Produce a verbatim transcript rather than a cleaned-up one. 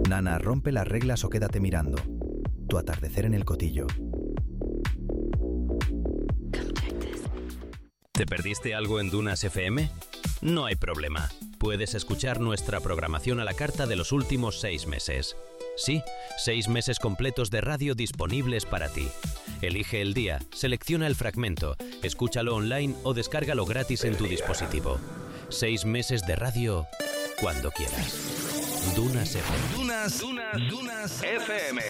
Nana, rompe las reglas o quédate mirando. Tu atardecer en el Cotillo. ¿Te perdiste algo en Dunas F M? No hay problema. Puedes escuchar nuestra programación a la carta de los últimos seis meses. Sí, seis meses completos de radio disponibles para ti. Elige el día, selecciona el fragmento, escúchalo online o descárgalo gratis en tu dispositivo. Seis meses de radio cuando quieras. Dunas F M. Dunas, Dunas, Dunas F M.